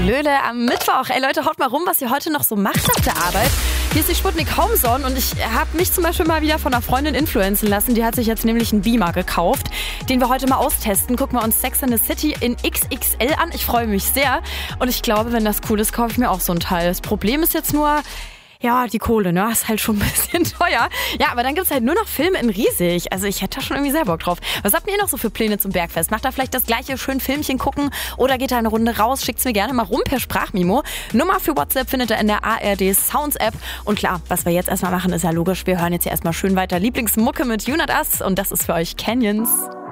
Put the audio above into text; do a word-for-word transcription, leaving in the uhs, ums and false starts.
Löhle am Mittwoch. Ey Leute, haut mal rum, was ihr heute noch so macht nach der Arbeit. Hier ist die Sputnik Homezone und ich habe mich zum Beispiel mal wieder von einer Freundin influenzen lassen. Die hat sich jetzt nämlich einen Beamer gekauft, den wir heute mal austesten. Gucken wir uns Sex and the City in X X L an. Ich freue mich sehr und ich glaube, wenn das cool ist, kaufe ich mir auch so ein Teil. Das Problem ist jetzt nur... Ja, die Kohle, ne? Ist halt schon ein bisschen teuer. Ja, aber dann gibt's halt nur noch Filme in riesig. Also ich hätte da schon irgendwie sehr Bock drauf. Was habt ihr noch so für Pläne zum Bergfest? Macht da vielleicht das gleiche schön Filmchen gucken oder geht da eine Runde raus? Schickt's mir gerne mal rum per Sprachmemo. Nummer für WhatsApp findet ihr in der A R D Sounds App. Und klar, was wir jetzt erstmal machen, ist ja logisch. Wir hören jetzt hier erstmal schön weiter Lieblingsmucke mit You Not Us und das ist für euch Canyons.